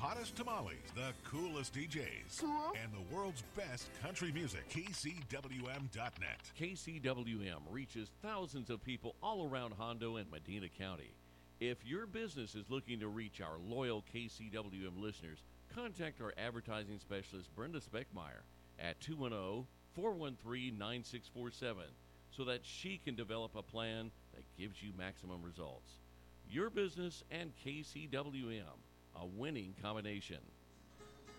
hottest tamales, the coolest DJs, Cool. and the world's best country music. KCWM.net. KCWM reaches thousands of people all around Hondo and Medina County. If your business is looking to reach our loyal KCWM listeners, contact our advertising specialist, Brenda Speckmeyer, at 210-413-9647 so that she can develop a plan that gives you maximum results. Your business and KCWM, a winning combination.